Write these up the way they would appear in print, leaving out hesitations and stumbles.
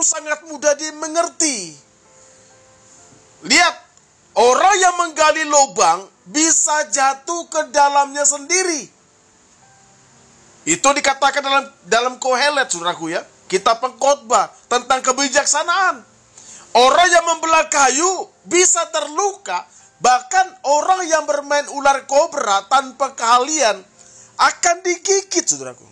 sangat mudah dimengerti. Lihat, orang yang menggali lubang bisa jatuh ke dalamnya sendiri. Itu dikatakan dalam Kohelet, saudaraku ya. Kitab Pengkhotbah tentang kebijaksanaan. Orang yang membelah kayu bisa terluka. Bahkan orang yang bermain ular kobra tanpa keahlian akan digigit, saudaraku.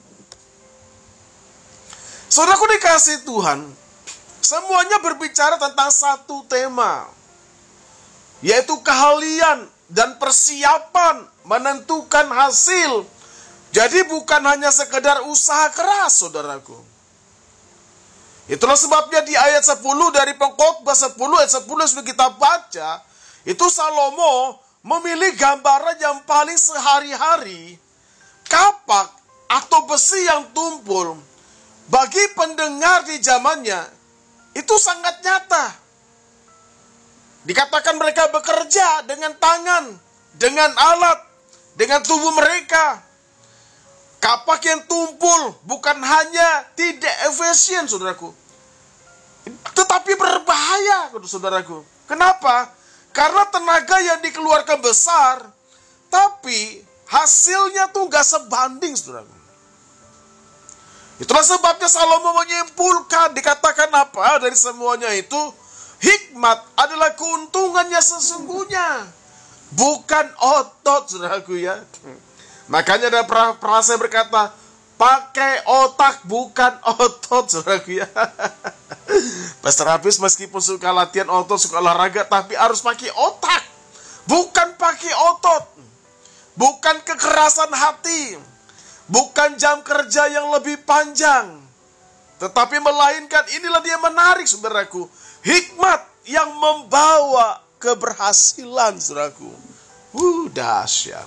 Saudaraku dikasih Tuhan, semuanya berbicara tentang satu tema, yaitu keahlian dan persiapan menentukan hasil. Jadi bukan hanya sekedar usaha keras, saudaraku. Itulah sebabnya di ayat 10 dari Pengkhotbah 10 ayat 10 yang sudah kita baca, itu Salomo memilih gambaran yang paling sehari-hari, kapak atau besi yang tumpul. Bagi pendengar di zamannya, itu sangat nyata. Dikatakan mereka bekerja dengan tangan, dengan alat, dengan tubuh mereka. Kapak yang tumpul bukan hanya tidak efisien, saudaraku, tetapi berbahaya, saudaraku. Kenapa? Karena tenaga yang dikeluarkan besar, tapi hasilnya tuh gak sebanding, saudaraku. Itulah sebabnya Salomo menyimpulkan, dikatakan apa dari semuanya itu? Hikmat adalah keuntungannya sesungguhnya, bukan otot, saudaraku ya. Makanya ada frase berkata, pakai otak bukan otot, saudaraku ya. Pastor Hafiz meskipun suka latihan otot, suka olahraga, tapi harus pakai otak, bukan pakai otot. Bukan kekerasan hati, bukan jam kerja yang lebih panjang, tetapi melainkan inilah dia menarik, saudaraku, hikmat yang membawa keberhasilan, saudaraku. Dahsyat.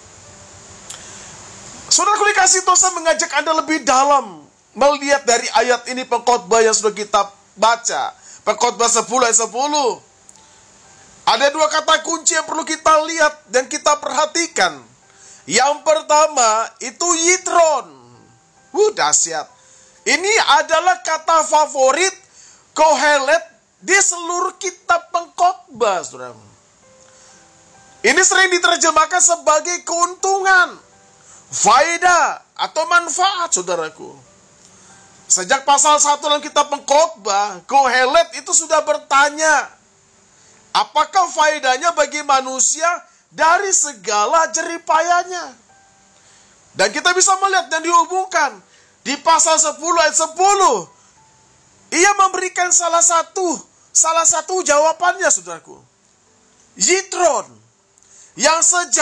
Saudaraku dikasih dosa mengajak Anda lebih dalam melihat dari ayat ini Pengkhotbah yang sudah kita baca. Pengkhotbah 10 ayat 10. Ada dua kata kunci yang perlu kita lihat dan kita perhatikan. Yang pertama itu yitron. Dahsyat. Ini adalah kata favorit Kohelet di seluruh kitab Pengkhotbah, saudara. Ini sering diterjemahkan sebagai keuntungan, faedah atau manfaat, saudaraku. Sejak pasal 1 dalam kitab Pengkhotbah, Kohelet itu sudah bertanya, apakah faedahnya bagi manusia dari segala jeripayanya? Dan kita bisa melihat dan dihubungkan di pasal 10 ayat 10. Ia memberikan salah satu jawabannya, saudaraku. Yitron yang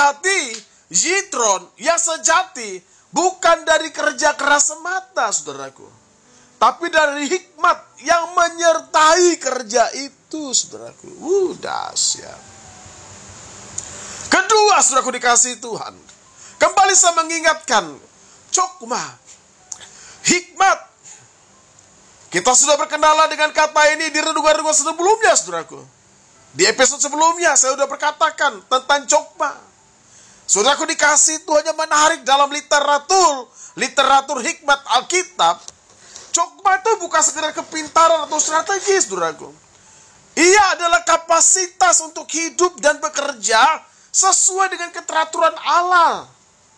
sejati bukan dari kerja keras semata, saudaraku, tapi dari hikmat yang menyertai kerja itu, saudaraku. Dahsyat. Kedua, saudaraku dikasih Tuhan, kembali saya mengingatkan, cokma, hikmat. Kita sudah berkenalan dengan kata ini di renungan-renungan sebelumnya, saudaraku. Di episode sebelumnya saya sudah berkatakan tentang cokma. Saudaraku dikasih Tuhan yang menarik dalam literatur hikmat Alkitab. Cokma itu bukan sekedar kepintaran atau strategis, saudaraku. Ia adalah kapasitas untuk hidup dan bekerja sesuai dengan keteraturan Allah.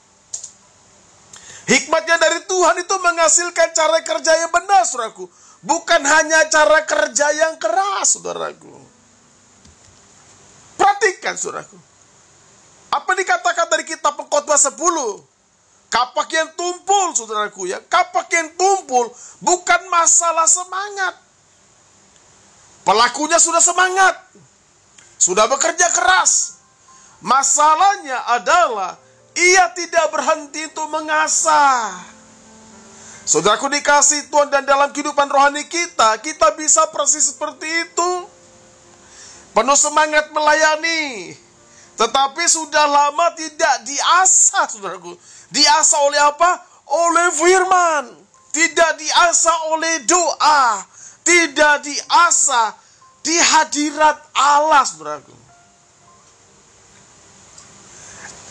Hikmatnya dari Tuhan itu menghasilkan cara kerja yang benar, saudaraku. Bukan hanya cara kerja yang keras, saudaraku. Perhatikan, saudaraku. Apa dikatakan dari kitab Pengkhotbah 10? Kapak yang tumpul, saudaraku ya. Kapak yang tumpul bukan masalah semangat. Pelakunya sudah semangat, sudah bekerja keras. Masalahnya adalah ia tidak berhenti untuk mengasah. Saudaraku dikasih Tuhan, dan dalam kehidupan rohani kita bisa persis seperti itu. Penuh semangat melayani, tetapi sudah lama tidak diasah, saudaraku. Diasah oleh apa? Oleh firman. Tidak diasah oleh doa. Tidak diasah di hadirat Allah, saudaraku.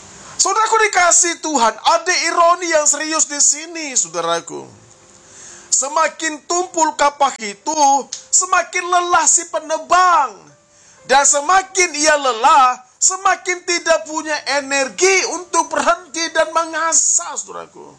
Saudaraku dikasih Tuhan, ada ironi yang serius di sini, saudaraku. Semakin tumpul kapak itu, semakin lelah si penebang. Dan semakin ia lelah, semakin tidak punya energi untuk berhenti dan mengasah, saudaraku.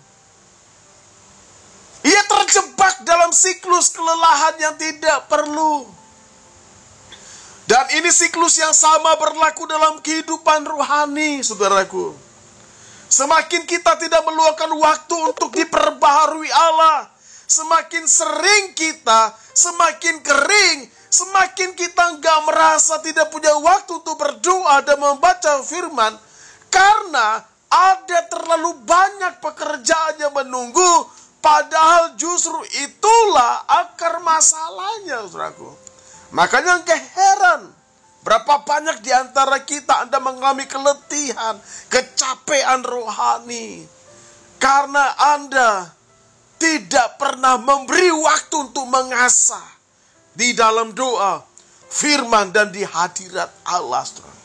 Ia terjebak dalam siklus kelelahan yang tidak perlu. Dan ini siklus yang sama berlaku dalam kehidupan rohani, saudaraku. Semakin kita tidak meluangkan waktu untuk diperbaharui Allah, semakin sering kita, semakin kering, semakin kita nggak merasa tidak punya waktu untuk berdoa dan membaca firman, karena ada terlalu banyak pekerjaan yang menunggu, padahal justru itulah akar masalahnya, saudaraku. Makanya enggak heran berapa banyak di antara kita Anda mengalami keletihan, kecapean rohani, karena Anda tidak pernah memberi waktu untuk mengasah di dalam doa, firman, dan di hadirat Allah.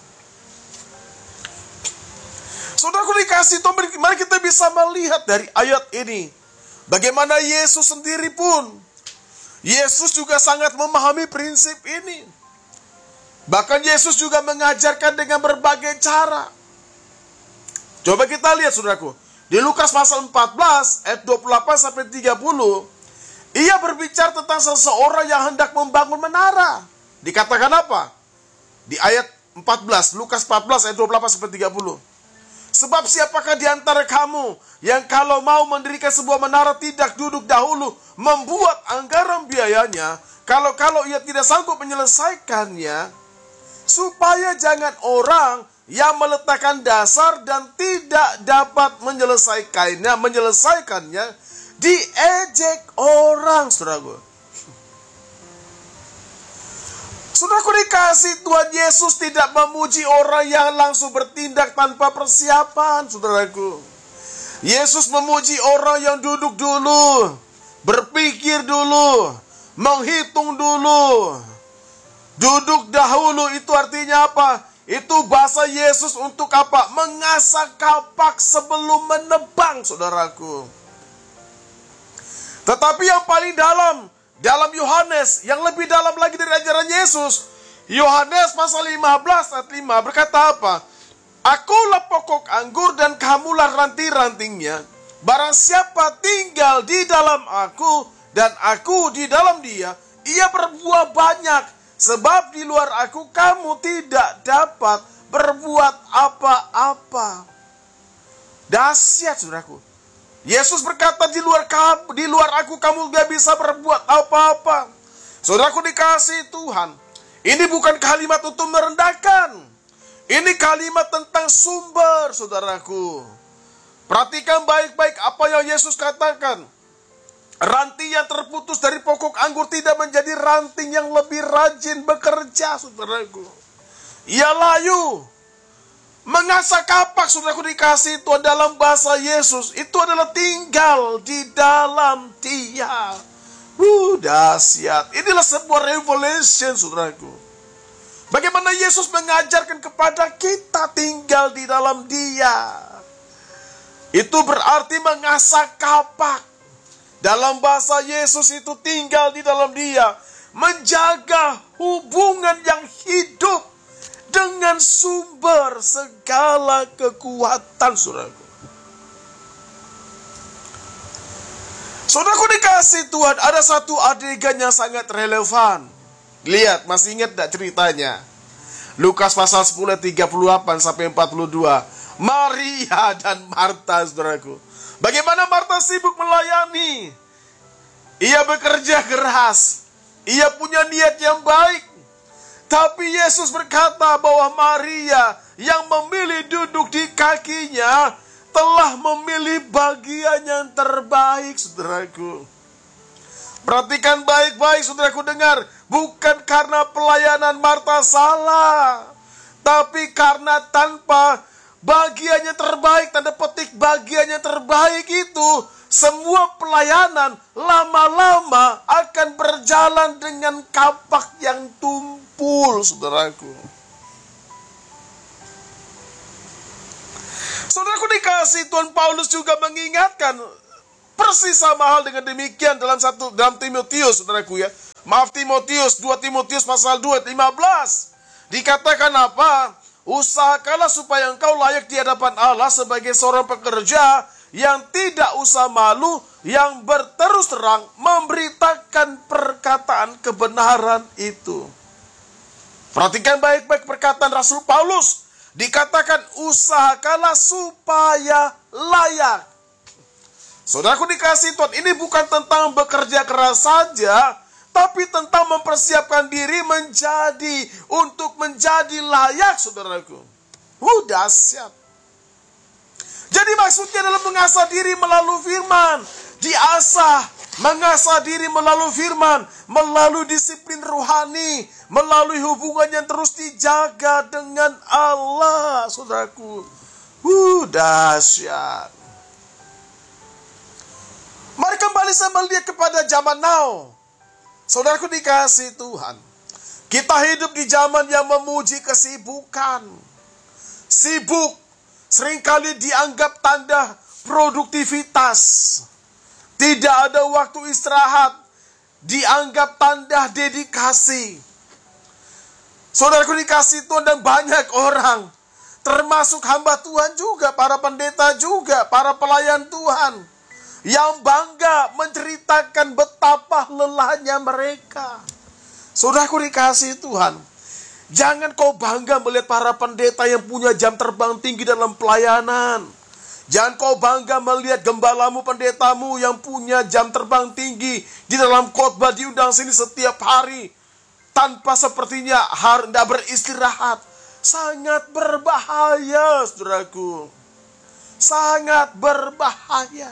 Saudaraku dikasih Tuhan, mari kita bisa melihat dari ayat ini bagaimana Yesus sendiri pun, Yesus juga sangat memahami prinsip ini. Bahkan Yesus juga mengajarkan dengan berbagai cara. Coba kita lihat, saudaraku. Di Lukas pasal 14 ayat 28 sampai 30, ia berbicara tentang seseorang yang hendak membangun menara. Dikatakan apa? Di ayat 14, Lukas 14 ayat 28 sampai 30. Sebab siapakah di antara kamu yang kalau mau mendirikan sebuah menara tidak duduk dahulu membuat anggaran biayanya, kalau ia tidak sanggup menyelesaikannya, supaya jangan orang yang meletakkan dasar dan tidak dapat menyelesaikannya diejek orang, saudaraku. Saudaraku dikasih Tuhan, Yesus tidak memuji orang yang langsung bertindak tanpa persiapan, saudaraku. Yesus memuji orang yang duduk dulu, berpikir dulu, menghitung dulu. Duduk dahulu itu artinya apa? Itu bahasa Yesus untuk apa? Mengasah kapak sebelum menebang, saudaraku. Tetapi yang paling dalam Yohanes, yang lebih dalam lagi dari ajaran Yesus, Yohanes pasal 15 ayat 5 berkata apa? Akulah pokok anggur dan kamulah ranting-rantingnya. Barang siapa tinggal di dalam aku dan aku di dalam dia, ia berbuah banyak. Sebab di luar aku kamu tidak dapat berbuat apa-apa. Dahsyat, saudaraku. Yesus berkata di luar aku kamu gak bisa berbuat apa-apa. Saudaraku dikasih Tuhan, ini bukan kalimat untuk merendahkan. Ini kalimat tentang sumber, saudaraku. Perhatikan baik-baik apa yang Yesus katakan. Ranting yang terputus dari pokok anggur tidak menjadi ranting yang lebih rajin bekerja, saudaraku. Ia layu. Mengasah kapak, saudaraku dikasih Tuhan, dalam bahasa Yesus itu adalah tinggal di dalam dia. Dahsyat. Inilah sebuah revelation, saudaraku. Bagaimana Yesus mengajarkan kepada kita tinggal di dalam dia. Itu berarti mengasah kapak. Dalam bahasa Yesus itu tinggal di dalam dia. Menjaga hubungan yang hidup dengan sumber segala kekuatan, saudaraku. Saudaraku dikasih Tuhan, ada satu adegan yang sangat relevan. Lihat, masih ingat tidak ceritanya? Lukas pasal 10 38 sampai 42. Maria dan Marta, saudaraku. Bagaimana Marta sibuk melayani. Ia bekerja keras. Ia punya niat yang baik. Tapi Yesus berkata bahwa Maria yang memilih duduk di kakinya telah memilih bagian yang terbaik, saudaraku. Perhatikan baik-baik, saudaraku, dengar. Bukan karena pelayanan Marta salah, tapi karena tanpa bagiannya terbaik, tanda petik bagiannya terbaik itu, semua pelayanan lama-lama akan berjalan dengan kapak yang tumpul, saudaraku. Saudaraku dikasih Tuhan, Paulus juga mengingatkan Persis sama hal dengan demikian dalam Timotius, saudaraku ya. Maaf, Timotius, 2 Timotius pasal 2 ayat 15. Dikatakan apa? Usahakanlah supaya engkau layak di hadapan Allah sebagai seorang pekerja yang tidak usah malu, yang berterus terang memberitakan perkataan kebenaran itu. Perhatikan baik-baik perkataan Rasul Paulus. Dikatakan usahakanlah supaya layak. Saudaraku dikasih Tuhan, ini bukan tentang bekerja keras saja, tapi tentang mempersiapkan diri untuk menjadi layak, saudaraku. Dahsyat. Jadi maksudnya adalah mengasah diri melalui firman. Diasah, mengasah diri melalui firman, melalui disiplin rohani, melalui hubungan yang terus dijaga dengan Allah, saudaraku. Dahsyat. Mari kembali saya melihat kepada zaman now. Saudaraku dikasih Tuhan, kita hidup di zaman yang memuji kesibukan. Sibuk seringkali dianggap tanda produktivitas. Tidak ada waktu istirahat, dianggap tanda dedikasi. Saudaraku dikasih Tuhan, dan banyak orang, termasuk hamba Tuhan juga, para pendeta juga, para pelayan Tuhan, yang bangga menceritakan betapa lelahnya mereka. Saudaraku dikasih Tuhan, jangan kau bangga melihat para pendeta yang punya jam terbang tinggi dalam pelayanan. Jangan kau bangga melihat gembalamu, pendetamu yang punya jam terbang tinggi di dalam khotbah diundang sini setiap hari, tanpa sepertinya hendak beristirahat. Sangat berbahaya, saudaraku. Sangat berbahaya.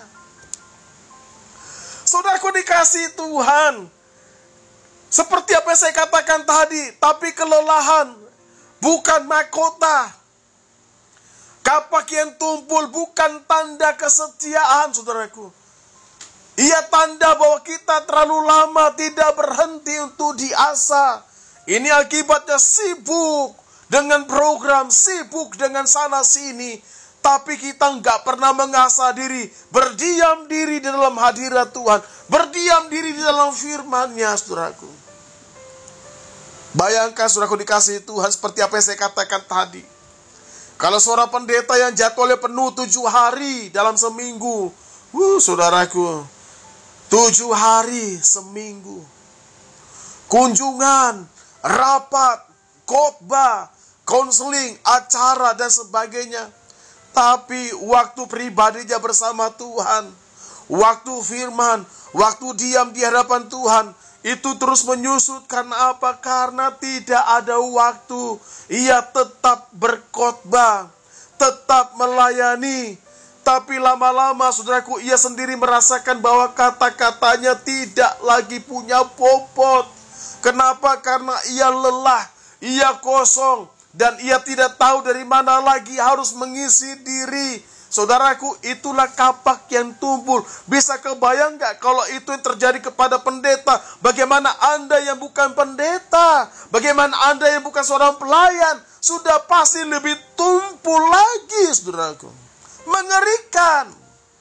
Saudaraku dikasih Tuhan, seperti apa yang saya katakan tadi, tapi kelelahan bukan mahkota. Kapak yang tumpul bukan tanda kesetiaan, saudaraku. Ia tanda bahwa kita terlalu lama tidak berhenti untuk diasah. Ini akibatnya sibuk dengan program, sibuk dengan sana sini. Tapi kita nggak pernah mengasah diri, berdiam diri di dalam hadirat Tuhan, berdiam diri di dalam firman-Nya, saudaraku. Bayangkan, saudaraku dikasih Tuhan, seperti apa yang saya katakan tadi. Kalau seorang pendeta yang jadwalnya penuh 7 hari dalam seminggu, saudaraku, 7 hari seminggu, kunjungan, rapat, khotbah, konseling, acara, dan sebagainya. Tapi waktu pribadinya bersama Tuhan, waktu firman, waktu diam di hadapan Tuhan, itu terus menyusut. Karena apa? Karena tidak ada waktu. Ia tetap berkhotbah, tetap melayani. Tapi lama-lama, saudaraku, ia sendiri merasakan bahwa kata-katanya tidak lagi punya bobot. Kenapa? Karena ia lelah, ia kosong, dan ia tidak tahu dari mana lagi harus mengisi diri. Saudaraku, itulah kapak yang tumpul. Bisa kebayang gak kalau itu yang terjadi kepada pendeta? Bagaimana Anda yang bukan pendeta? Bagaimana Anda yang bukan seorang pelayan? Sudah pasti lebih tumpul lagi, saudaraku. Mengerikan.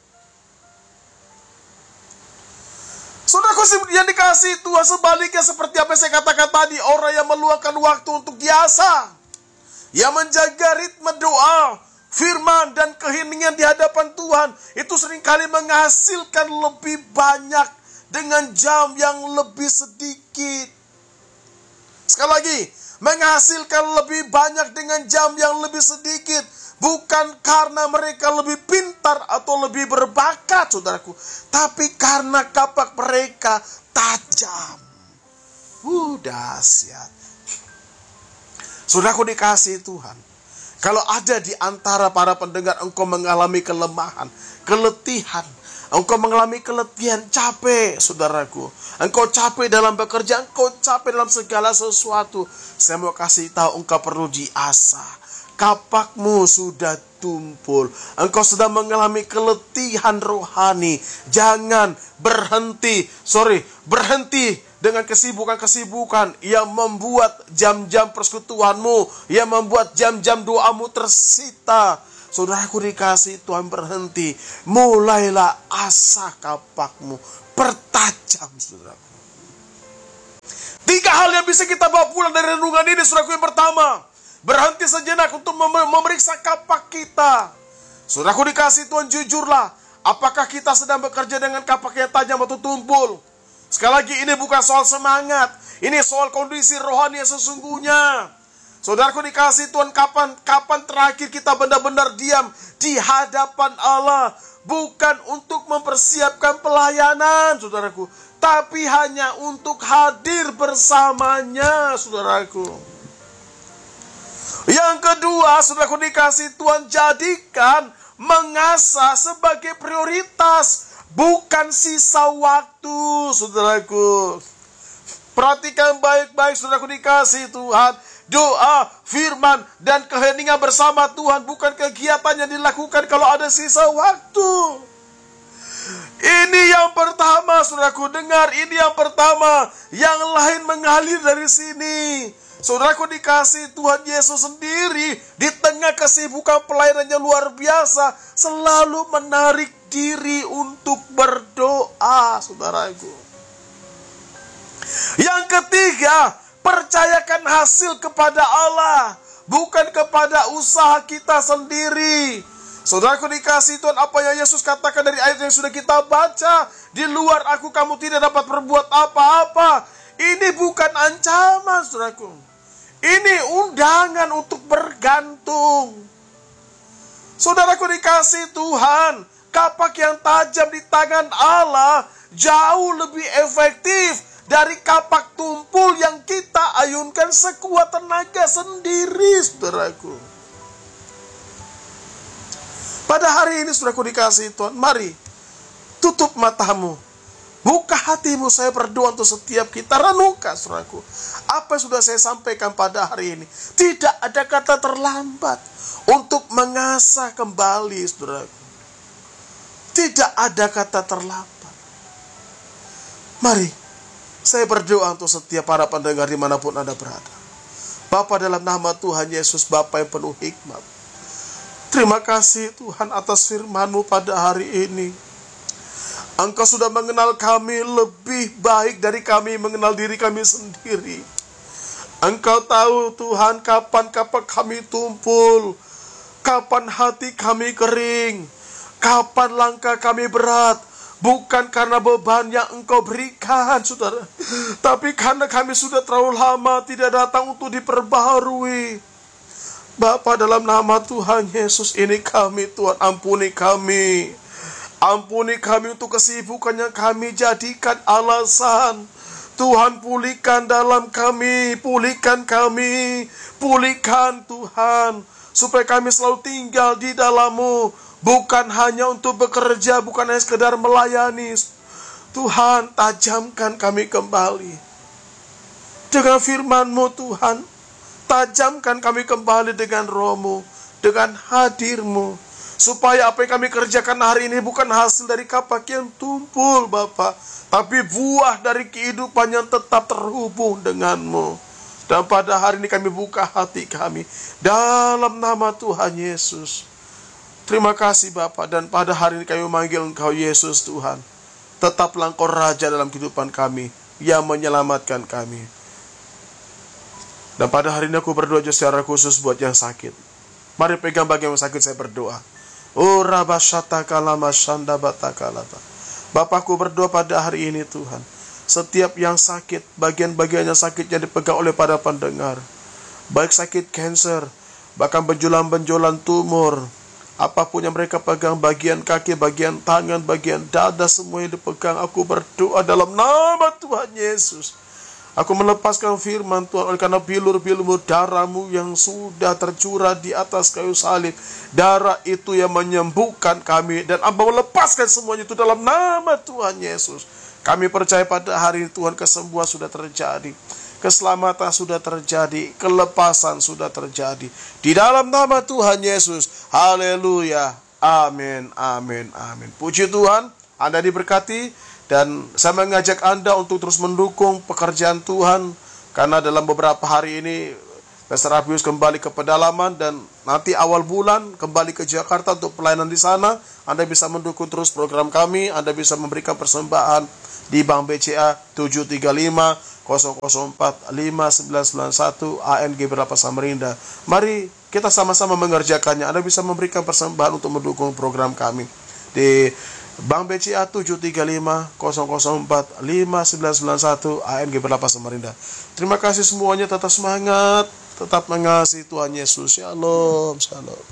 Saudaraku yang dikasih Tuhan, sebaliknya seperti apa yang saya katakan tadi, orang yang meluangkan waktu untuk diasah, yang menjaga ritme doa, firman, dan keheningan di hadapan Tuhan, itu seringkali menghasilkan lebih banyak dengan jam yang lebih sedikit. Sekali lagi, menghasilkan lebih banyak dengan jam yang lebih sedikit. Bukan karena mereka lebih pintar atau lebih berbakat, saudaraku, tapi karena kapak mereka tajam. Dahsyat. Saudaraku dikasih Tuhan, kalau ada di antara para pendengar engkau mengalami kelemahan, keletihan, engkau mengalami keletihan, capek, saudaraku, engkau capek dalam bekerja, engkau capek dalam segala sesuatu, saya mau kasih tahu engkau perlu diasah. Kapakmu sudah tumpul, engkau sedang mengalami keletihan rohani. Jangan berhenti dengan kesibukan-kesibukan yang membuat jam-jam persekutuanmu, yang membuat jam-jam doamu tersita. Saudaraku dikasih Tuhan, berhenti. Mulailah asah kapakmu, pertajam, saudaraku. 3 hal yang bisa kita bawa pulang dari renungan ini, saudaraku. Yang pertama, berhenti sejenak untuk memeriksa kapak kita. Saudaraku dikasih Tuhan, jujurlah. Apakah kita sedang bekerja dengan kapak yang tajam atau tumpul? Sekali lagi, ini bukan soal semangat. Ini soal kondisi rohani yang sesungguhnya. Saudaraku dikasih Tuhan, kapan terakhir kita benar-benar diam di hadapan Allah? Bukan untuk mempersiapkan pelayanan, saudaraku, tapi hanya untuk hadir bersamanya, saudaraku. Yang kedua, saudaraku dikasih Tuhan, jadikan mengasah sebagai prioritas, bukan sisa waktu, saudaraku. Perhatikan baik-baik, saudaraku dikasih Tuhan. Doa, firman, dan keheningan bersama Tuhan bukan kegiatan yang dilakukan kalau ada sisa waktu. Ini yang pertama, saudaraku, dengar, ini yang pertama. Yang lain mengalir dari sini. Saudaraku dikasih Tuhan, Yesus sendiri di tengah kesibukan pelayanannya luar biasa selalu menarik diri untuk berdoa, saudaraku. Yang ketiga, percayakan hasil kepada Allah, bukan kepada usaha kita sendiri. Saudaraku dikasih Tuhan, apa yang Yesus katakan dari ayat yang sudah kita baca, di luar aku kamu tidak dapat berbuat apa-apa. Ini bukan ancaman, saudaraku. Ini undangan untuk bergantung. Saudaraku dikasih Tuhan, kapak yang tajam di tangan Allah jauh lebih efektif dari kapak tumpul yang kita ayunkan sekuat tenaga sendiri, saudaraku. Pada hari ini, saudaraku dikasih Tuhan, mari tutup matamu, buka hatimu. Saya berdoa untuk setiap kita. Renungkan, saudaraku, apa yang sudah saya sampaikan pada hari ini. Tidak ada kata terlambat untuk mengasah kembali, saudaraku. Tidak ada kata terlambat. Mari saya berdoa untuk setiap para pendengar dimanapun Anda berada. Bapa, dalam nama Tuhan Yesus, Bapa yang penuh hikmat, terima kasih Tuhan atas firman-Mu pada hari ini. Engkau sudah mengenal kami lebih baik dari kami mengenal diri kami sendiri. Engkau tahu Tuhan kapan kapak kami tumpul, kapan hati kami kering, kapan langkah kami berat. Bukan karena beban yang Engkau berikan, saudara, tapi karena kami sudah terlalu lama tidak datang untuk diperbaharui. Bapa, dalam nama Tuhan Yesus, ini kami, Tuhan, ampuni kami. Ampuni kami untuk kesibukan yang kami jadikan alasan. Tuhan, pulihkan dalam kami, pulihkan kami, pulihkan Tuhan, supaya kami selalu tinggal di dalam-Mu. Bukan hanya untuk bekerja, bukan hanya sekedar melayani. Tuhan, tajamkan kami kembali dengan firman-Mu, Tuhan. Tajamkan kami kembali dengan Roh-Mu, dengan hadir-Mu. Supaya apa yang kami kerjakan hari ini bukan hasil dari kapak yang tumpul, Bapa, tapi buah dari kehidupan yang tetap terhubung dengan-Mu. Dan pada hari ini kami buka hati kami dalam nama Tuhan Yesus. Terima kasih Bapa, dan pada hari ini kami memanggil Engkau Yesus Tuhan. Tetaplah Engkau Raja dalam kehidupan kami, yang menyelamatkan kami. Dan pada hari ini aku berdoa secara khusus buat yang sakit. Mari pegang bagian yang sakit, saya berdoa. Oh Rabashata kalama shanda batakalata. Bapakku berdoa pada hari ini Tuhan. Setiap yang sakit, bagian-bagian yang sakit yang dipegang oleh para pendengar. Baik sakit kanker, bahkan benjolan-benjolan tumor. Apapun yang mereka pegang, bagian kaki, bagian tangan, bagian dada, semua yang dipegang. Aku berdoa dalam nama Tuhan Yesus. Aku melepaskan firman Tuhan, oleh karena bilur-bilur darah-Mu yang sudah tercurah di atas kayu salib. Darah itu yang menyembuhkan kami. Dan Amba melepaskan semuanya itu dalam nama Tuhan Yesus. Kami percaya pada hari ini Tuhan, kesembuhan sudah terjadi. Keselamatan sudah terjadi, kelepasan sudah terjadi. Di dalam nama Tuhan Yesus. Haleluya. Amin, amin, amin. Puji Tuhan, Anda diberkati. Dan saya mengajak Anda untuk terus mendukung pekerjaan Tuhan. Karena dalam beberapa hari ini Pastor Abius kembali ke pedalaman dan nanti awal bulan kembali ke Jakarta untuk pelayanan di sana. Anda bisa mendukung terus program kami. Anda bisa memberikan persembahan di Bank BCA 735 004 5991 ANG Berlapa Samarinda. Mari kita sama-sama mengerjakannya. Anda bisa memberikan persembahan untuk mendukung program kami di Bank BCA 735 004 5991 ANG Berlapa Samarinda. Terima kasih semuanya, tetap semangat, tetap mengasihi Tuhan Yesus. Shalom, shalom.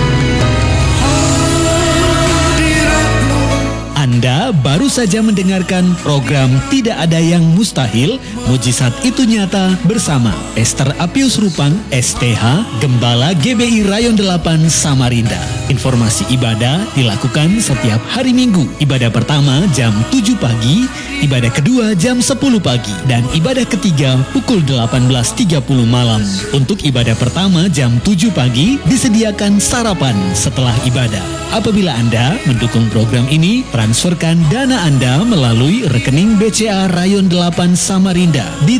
Anda baru saja mendengarkan program Tidak Ada Yang Mustahil, Mujizat Itu Nyata bersama Pastor Apius Rupang, STH, Gembala GBI Rayon 8 Samarinda. Informasi ibadah dilakukan setiap hari Minggu. Ibadah pertama jam 7 pagi, ibadah kedua jam 10 pagi, dan ibadah ketiga pukul 18.30 malam. Untuk ibadah pertama jam 7 pagi disediakan sarapan setelah ibadah. Apabila Anda mendukung program ini, transferkan dana Anda melalui rekening BCA Rayon 8 Samarinda di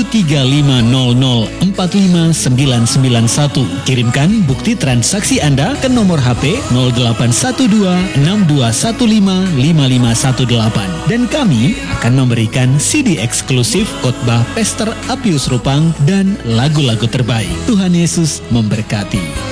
73500459991. Kirimkan bukti transaksi Anda ke nomor HP 081262155518 dan kami akan memberikan CD eksklusif khotbah Pastor Apius Rupang dan lagu-lagu terbaik. Tuhan Yesus memberkati.